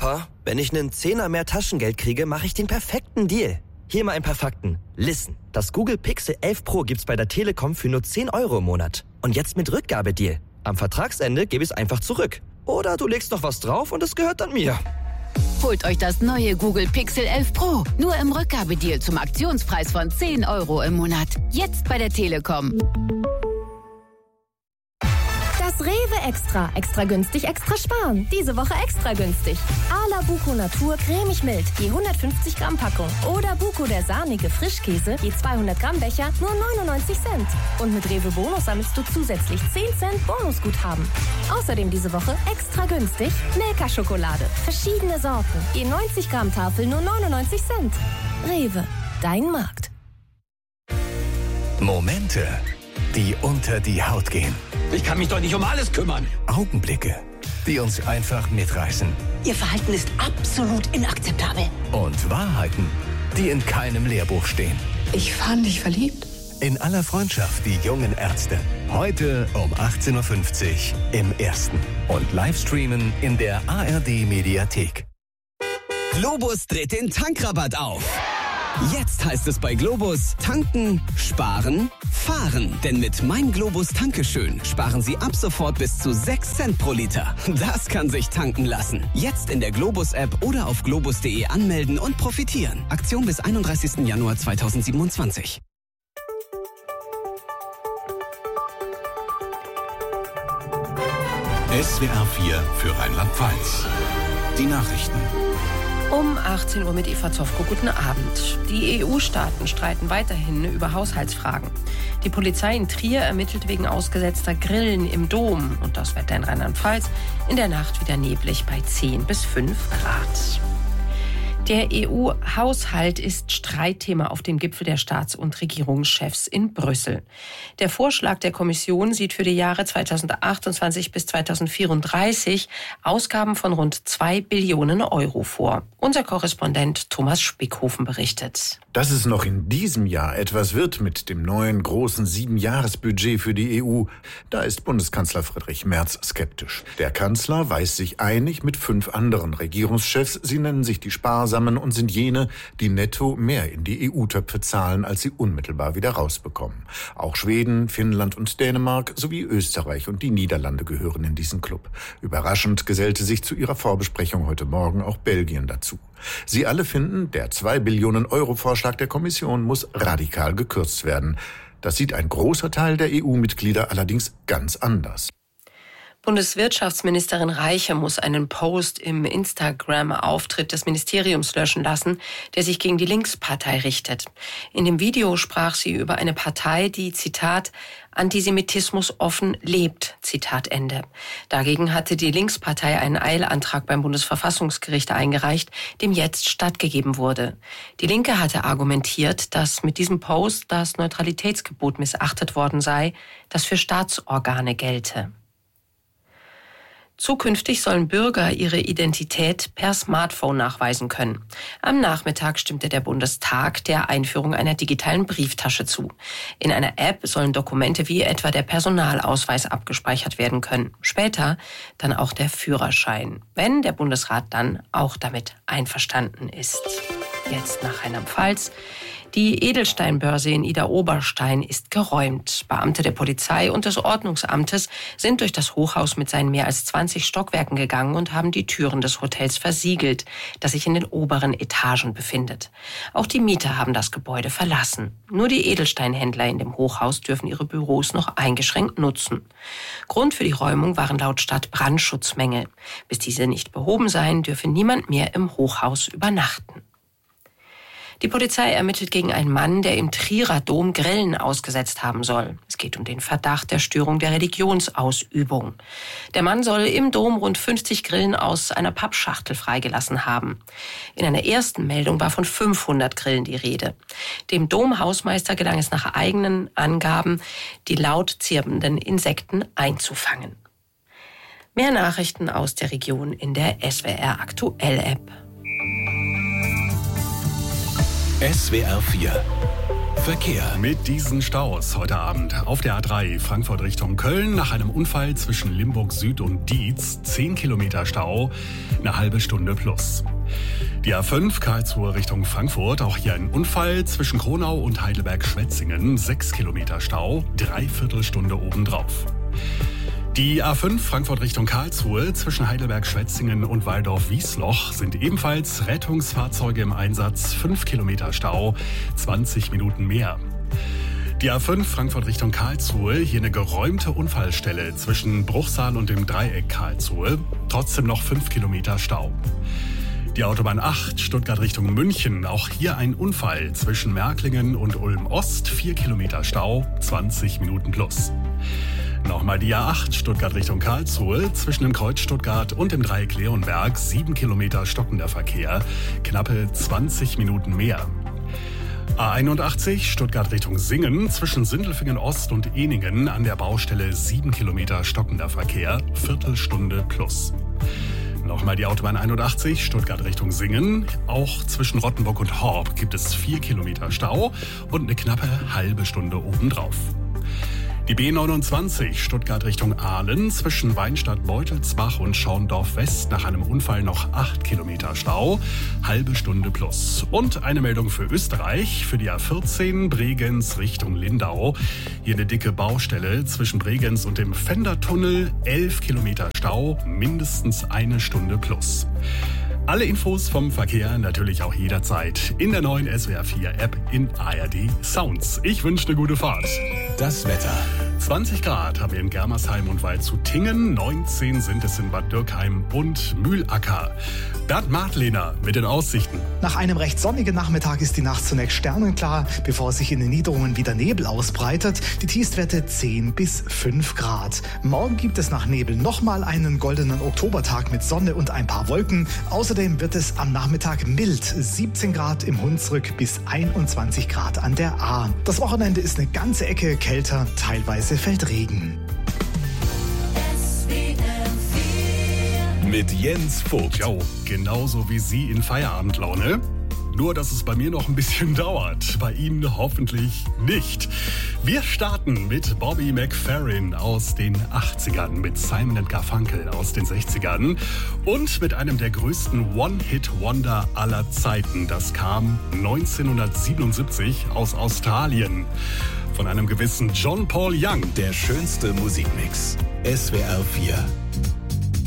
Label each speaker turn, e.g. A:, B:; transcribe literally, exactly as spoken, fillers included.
A: Papa, wenn ich einen Zehner mehr Taschengeld kriege, mache ich den perfekten Deal. Hier mal ein paar Fakten. Listen, das Google Pixel elf Pro gibt's bei der Telekom für nur zehn Euro im Monat. Und jetzt mit Rückgabedeal. Am Vertragsende gebe ich es einfach zurück. Oder du legst noch was drauf und es gehört dann mir.
B: Holt euch das neue Google Pixel elf Pro. Nur im Rückgabedeal zum Aktionspreis von zehn Euro im Monat. Jetzt bei der Telekom.
C: Das Rewe Extra. Extra günstig, extra sparen. Diese Woche extra günstig. Ala Buko Natur cremig mild, je hundertfünfzig Gramm Packung. Oder Buko der sahnige Frischkäse, je zweihundert Gramm Becher, nur neunundneunzig Cent. Und mit Rewe Bonus sammelst du zusätzlich zehn Cent Bonusguthaben. Außerdem diese Woche extra günstig Milka-Schokolade. Verschiedene Sorten, je neunzig Gramm Tafel, nur neunundneunzig Cent. Rewe, dein Markt.
D: Momente, die unter die Haut gehen.
E: Ich kann mich doch nicht um alles kümmern.
D: Augenblicke, die uns einfach mitreißen.
F: Ihr Verhalten ist absolut inakzeptabel.
D: Und Wahrheiten, die in keinem Lehrbuch stehen.
F: Ich fand dich verliebt.
D: In aller Freundschaft, die jungen Ärzte. Heute um achtzehn Uhr fünfzig im Ersten. Und Livestreamen in der A R D-Mediathek.
G: Globus dreht den Tankrabatt auf. Jetzt heißt es bei Globus tanken, sparen, fahren. Denn mit Mein Globus Tankeschön sparen Sie ab sofort bis zu sechs Cent pro Liter. Das kann sich tanken lassen. Jetzt in der Globus-App oder auf globus punkt de anmelden und profitieren. Aktion bis einunddreißigsten Januar zweitausendsiebenundzwanzig.
H: S W R vier für Rheinland-Pfalz. Die Nachrichten.
I: Um achtzehn Uhr mit Eva Zofko. Guten Abend. Die E U-Staaten streiten weiterhin über Haushaltsfragen. Die Polizei in Trier ermittelt wegen ausgesetzter Grillen im Dom. Und das Wetter in Rheinland-Pfalz in der Nacht wieder neblig bei zehn bis fünf Grad. Der E U-Haushalt ist Streitthema auf dem Gipfel der Staats- und Regierungschefs in Brüssel. Der Vorschlag der Kommission sieht für die Jahre zweitausendachtundzwanzig bis zweitausendvierunddreißig Ausgaben von rund zwei Billionen Euro vor. Unser Korrespondent Thomas Spickhofen berichtet.
J: Dass es noch in diesem Jahr etwas wird mit dem neuen großen Siebenjahresbudget für die E U, da ist Bundeskanzler Friedrich Merz skeptisch. Der Kanzler weiß sich einig mit fünf anderen Regierungschefs. Sie nennen sich die Sparsamen und sind jene, die netto mehr in die E U-Töpfe zahlen, als sie unmittelbar wieder rausbekommen. Auch Schweden, Finnland und Dänemark sowie Österreich und die Niederlande gehören in diesen Club. Überraschend gesellte sich zu ihrer Vorbesprechung heute Morgen auch Belgien dazu. Sie alle finden, der zwei Billionen Euro Vorschlag der Kommission muss radikal gekürzt werden. Das sieht ein großer Teil der E U-Mitglieder allerdings ganz anders.
I: Bundeswirtschaftsministerin Reiche muss einen Post im Instagram-Auftritt des Ministeriums löschen lassen, der sich gegen die Linkspartei richtet. In dem Video sprach sie über eine Partei, die, Zitat, Antisemitismus offen lebt, Zitat Ende. Dagegen hatte die Linkspartei einen Eilantrag beim Bundesverfassungsgericht eingereicht, dem jetzt stattgegeben wurde. Die Linke hatte argumentiert, dass mit diesem Post das Neutralitätsgebot missachtet worden sei, das für Staatsorgane gelte. Zukünftig sollen Bürger ihre Identität per Smartphone nachweisen können. Am Nachmittag stimmte der Bundestag der Einführung einer digitalen Brieftasche zu. In einer App sollen Dokumente wie etwa der Personalausweis abgespeichert werden können. Später dann auch der Führerschein, wenn der Bundesrat dann auch damit einverstanden ist. Jetzt nach Rheinland-Pfalz. Die Edelsteinbörse in Idar-Oberstein ist geräumt. Beamte der Polizei und des Ordnungsamtes sind durch das Hochhaus mit seinen mehr als zwanzig Stockwerken gegangen und haben die Türen des Hotels versiegelt, das sich in den oberen Etagen befindet. Auch die Mieter haben das Gebäude verlassen. Nur die Edelsteinhändler in dem Hochhaus dürfen ihre Büros noch eingeschränkt nutzen. Grund für die Räumung waren laut Stadt Brandschutzmängel. Bis diese nicht behoben seien, dürfe niemand mehr im Hochhaus übernachten. Die Polizei ermittelt gegen einen Mann, der im Trierer Dom Grillen ausgesetzt haben soll. Es geht um den Verdacht der Störung der Religionsausübung. Der Mann soll im Dom rund fünfzig Grillen aus einer Pappschachtel freigelassen haben. In einer ersten Meldung war von fünfhundert Grillen die Rede. Dem Domhausmeister gelang es nach eigenen Angaben, die laut zirpenden Insekten einzufangen. Mehr Nachrichten aus der Region in der S W R Aktuell App.
H: S W R vier Verkehr.
K: Mit diesen Staus heute Abend auf der A drei Frankfurt Richtung Köln nach einem Unfall zwischen Limburg Süd und Dietz. zehn Kilometer Stau, eine halbe Stunde plus. Die A fünf Karlsruhe Richtung Frankfurt, auch hier ein Unfall zwischen Kronau und Heidelberg-Schwetzingen. sechs Kilometer Stau, dreiviertel Stunde obendrauf. Die A fünf Frankfurt Richtung Karlsruhe zwischen Heidelberg-Schwetzingen und Waldorf-Wiesloch sind ebenfalls Rettungsfahrzeuge im Einsatz. fünf Kilometer Stau, zwanzig Minuten mehr. Die A fünf Frankfurt Richtung Karlsruhe, hier eine geräumte Unfallstelle zwischen Bruchsal und dem Dreieck Karlsruhe. Trotzdem noch fünf Kilometer Stau. Die Autobahn acht Stuttgart Richtung München, auch hier ein Unfall zwischen Märklingen und Ulm-Ost. vier Kilometer Stau, zwanzig Minuten plus. Nochmal die A acht Stuttgart Richtung Karlsruhe, zwischen dem Kreuz Stuttgart und dem Dreieck Leonberg, sieben Kilometer stockender Verkehr, knappe zwanzig Minuten mehr. A einundachtzig Stuttgart Richtung Singen, zwischen Sindelfingen Ost und Eningen an der Baustelle sieben Kilometer stockender Verkehr, Viertelstunde plus. Nochmal die Autobahn einundachtzig Stuttgart Richtung Singen, auch zwischen Rottenburg und Horb gibt es vier Kilometer Stau und eine knappe halbe Stunde obendrauf. Die B neunundzwanzig Stuttgart Richtung Aalen, zwischen Weinstadt-Beutelsbach und Schorndorf-West nach einem Unfall noch acht Kilometer Stau, halbe Stunde plus. Und eine Meldung für Österreich, für die A vierzehn Bregenz Richtung Lindau. Hier eine dicke Baustelle zwischen Bregenz und dem Fendertunnel, elf Kilometer Stau, mindestens eine Stunde plus. Alle Infos vom Verkehr natürlich auch jederzeit in der neuen S W R vier App in A R D Sounds. Ich wünsche eine gute Fahrt.
H: Das Wetter.
K: zwanzig Grad haben wir in Germersheim und Waldshut-Tingen, neunzehn sind es in Bad Dürkheim und Mühlacker. Bernd Martlehner mit den Aussichten.
L: Nach einem recht sonnigen Nachmittag ist die Nacht zunächst sternenklar, bevor sich in den Niederungen wieder Nebel ausbreitet. Die Tiefstwerte zehn bis fünf Grad. Morgen gibt es nach Nebel nochmal einen goldenen Oktobertag mit Sonne und ein paar Wolken. Außerdem wird es am Nachmittag mild, siebzehn Grad im Hunsrück bis einundzwanzig Grad an der Ahr. Das Wochenende ist eine ganze Ecke kälter, teilweise fällt Regen.
H: Mit Jens Vogt.
K: Jo, genauso wie Sie in Feierabendlaune. Nur, dass es bei mir noch ein bisschen dauert. Bei Ihnen hoffentlich nicht. Wir starten mit Bobby McFerrin aus den achtzigern, mit Simon and Garfunkel aus den sechzigern und mit einem der größten One-Hit-Wonder aller Zeiten. Das kam neunzehnhundertsiebenundsiebzig aus Australien von einem gewissen John Paul Young.
H: Der schönste Musikmix. S W R vier.